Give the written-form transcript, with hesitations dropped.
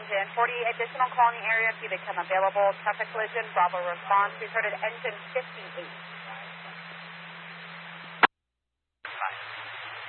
engine. 48 additional call in the area if you become available. Traffic collision, Bravo response. We've heard at engine 58.